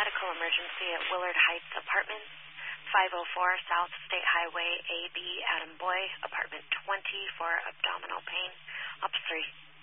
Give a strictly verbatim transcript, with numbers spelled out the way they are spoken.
medical emergency at Willard Heights Apartments, five oh four South State Highway A B, Adam Boy, apartment twenty for abdominal pain. Ops three.